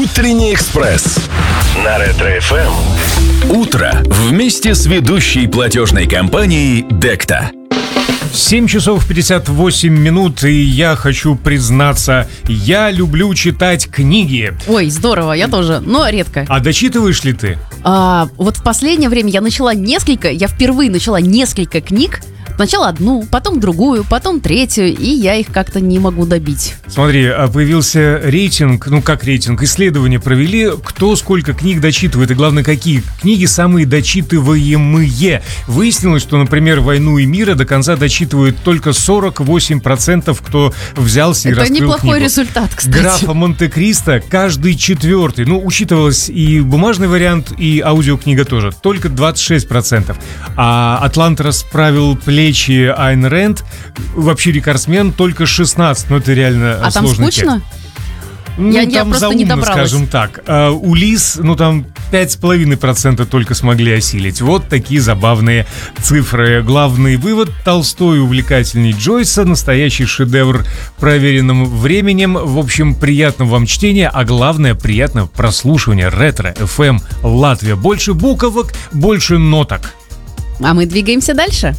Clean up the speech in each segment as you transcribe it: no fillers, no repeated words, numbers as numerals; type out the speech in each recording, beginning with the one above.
Утренний экспресс на Ретро-ФМ. Утро вместе с ведущей платежной компанией Декта. 7 часов 58 минут, и я хочу признаться, я люблю читать книги. Ой, здорово, я тоже, но редко. А дочитываешь ли ты? Вот в последнее время я впервые начала несколько книг. Сначала одну, потом другую, потом третью, и я их как-то не могу добить. Смотри, появился рейтинг, исследования провели, кто сколько книг дочитывает, и главное, какие книги самые дочитываемые. Выяснилось, что, например, «Войну и мир» до конца дочитывают только 48%, кто взялся и раскрыл книгу. Это неплохой результат, кстати. «Графа Монте-Кристо» каждый четвертый. Учитывалось и бумажный вариант, и аудиокнига тоже. Только 26%. А «Атлант расправил плечи» Айн Рэнд, вообще рекордсмен, только 16%. Это реально А там сложный скучно? текст. Я Там просто заумно, не добралась. скажем так. Улисс, там 5,5% только смогли осилить. Вот такие забавные цифры. Главный вывод: Толстой увлекательней Джойса, настоящий шедевр проверенным временем. В общем, приятного вам чтения, а главное, приятного прослушивания. Ретро-ФМ Латвия. Больше буквок, больше ноток. А мы двигаемся дальше.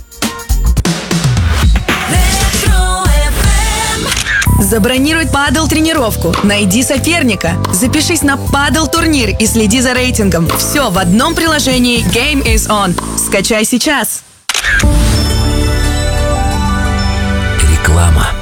Забронируй падл-тренировку, найди соперника, запишись на падл-турнир и следи за рейтингом. Все в одном приложении Game is On. Скачай сейчас. Реклама.